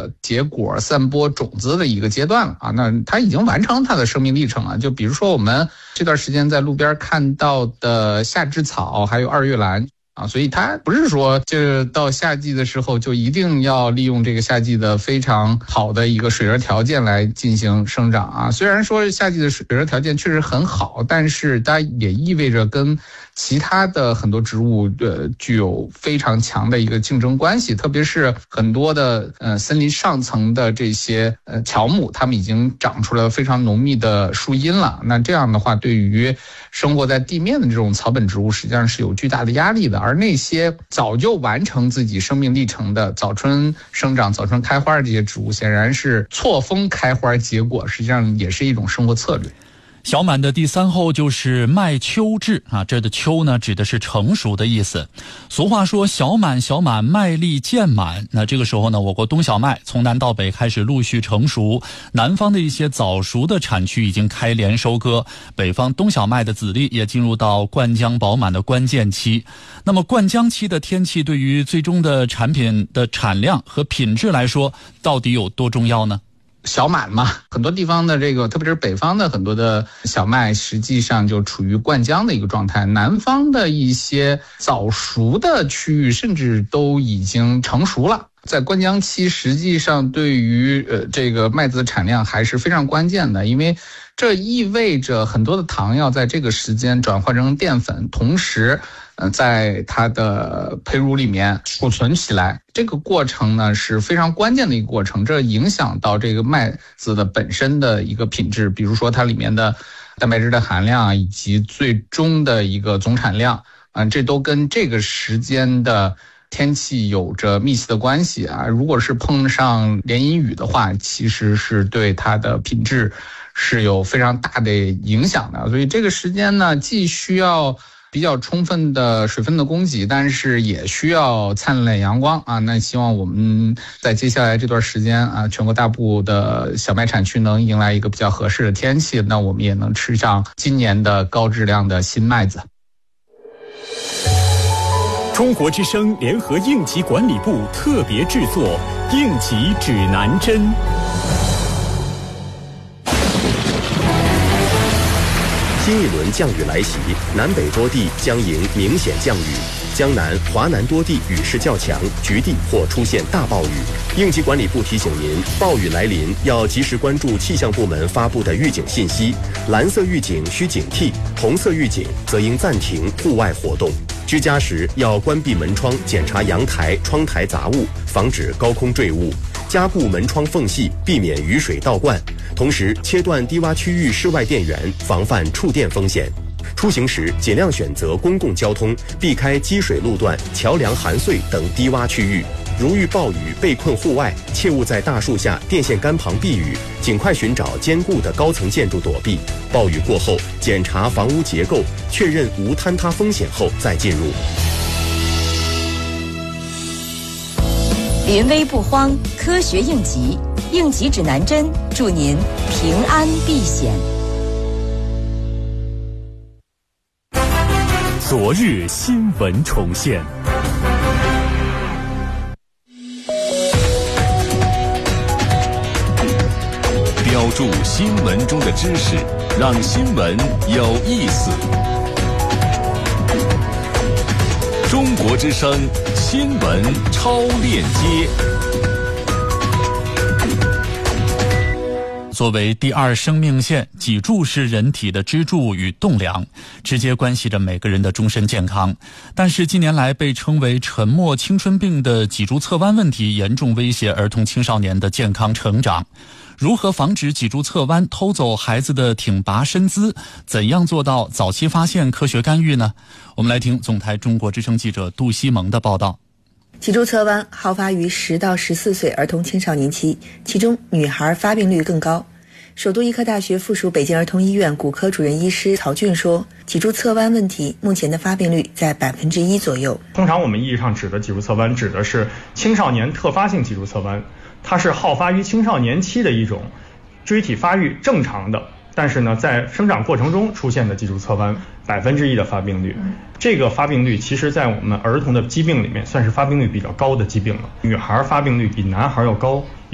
的结果散播种子的一个阶段了啊。那它已经完成它的生命历程了。就比如说我们这段时间在路边看到的夏至草还有二月兰啊，所以它不是说这到夏季的时候就一定要利用这个夏季的非常好的一个水热条件来进行生长啊。虽然说夏季的水热条件确实很好，但是它也意味着跟其他的很多植物具有非常强的一个竞争关系，特别是很多的森林上层的这些乔木，它们已经长出了非常浓密的树荫了。那这样的话，对于生活在地面的这种草本植物实际上是有巨大的压力的。而那些早就完成自己生命历程的早春生长、早春开花的这些植物，显然是错峰开花结果，实际上也是一种生活策略。 小满的第3候就是麦秋至啊，这的秋呢指的是成熟的意思。俗话说小满小满，麦粒渐满。那这个时候呢，我国冬小麦从南到北开始陆续成熟，南方的一些早熟的产区已经开镰收割，北方冬小麦的籽粒也进入到灌浆饱满的关键期。那么灌浆期的天气对于最终的产品的产量和品质来说，到底有多重要呢？ 小满嘛，很多地方的这个，特别是北方的很多的小麦，实际上就处于灌浆的一个状态。南方的一些早熟的区域，甚至都已经成熟了。在灌浆期，实际上对于这个麦子的产量还是非常关键的，因为这意味着很多的糖要在这个时间转化成淀粉，同时在它的胚乳里面储存起来。这个过程呢是非常关键的一个过程，这影响到这个麦子的本身的一个品质，比如说它里面的蛋白质的含量以及最终的一个总产量，这都跟这个时间的天气有着密切的关系啊。如果是碰上连阴雨的话，其实是对它的品质是有非常大的影响的。所以这个时间呢，既需要比较充分的水分的供给，但是也需要灿烂阳光啊。那希望我们在接下来这段时间啊，全国大部的小麦产区能迎来一个比较合适的天气，那我们也能吃上今年的高质量的新麦子。 中国之声联合应急管理部特别制作应急指南针。 新一轮降雨来袭，南北多地将迎明显降雨，江南、华南多地雨势较强，局地或出现大暴雨。应急管理部提醒您，暴雨来临要及时关注气象部门发布的预警信息，蓝色预警需警惕，红色预警则应暂停户外活动。居家时要关闭门窗，检查阳台、窗台杂物，防止高空坠物，加固门窗缝隙，避免雨水倒灌。同时切断低洼区域室外电源，防范触电风险。出行时尽量选择公共交通，避开积水路段、桥梁含碎等低洼区域。如遇暴雨被困户外，切勿在大树下、电线杆旁避雨，尽快寻找坚固的高层建筑躲避。暴雨过后，检查房屋结构，确认无坍塌风险后再进入。 临危不慌，科学应急，应急指南针，祝您平安避险。 昨日新闻重现。 标注新闻中的知识，让新闻有意思。中国之声新闻超链接。 作为第二生命线，脊柱是人体的支柱与栋梁，直接关系着每个人的终身健康。但是近年来被称为沉默青春病的脊柱侧弯问题，严重威胁儿童青少年的健康成长。如何防止脊柱侧弯偷走孩子的挺拔身姿？怎样做到早期发现、科学干预呢？我们来听总台中国之声记者杜西蒙的报道。 脊柱侧弯好发于10到14岁儿童青少年期，其中女孩发病率更高。首都医科大学附属北京儿童医院骨科主任医师曹俊说，脊柱侧弯问题目前的发病率在1%左右。 通常我们意义上指的脊柱侧弯指的是青少年特发性脊柱侧弯，它是好发于青少年期的一种椎体发育正常的，但是呢在生长过程中出现的脊柱侧弯，1%的发病率。这个发病率其实在我们儿童的疾病里面算是发病率比较高的疾病了。女孩发病率比男孩要高，